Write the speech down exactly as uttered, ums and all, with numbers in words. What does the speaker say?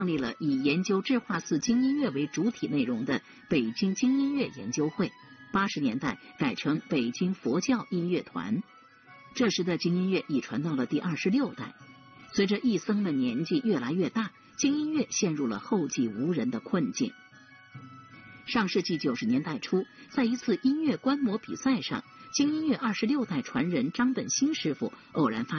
创立了以研究智化寺经音乐为主体内容的北京经音乐研究会，八十年代改成北京佛教音乐团。这时的经音乐已传到了第二十六代。随着义僧们年纪越来越大，经音乐陷入了后继无人的困境。上世纪九十年代初，在一次音乐观摩比赛上，经音乐二十六代传人张本兴师傅偶然发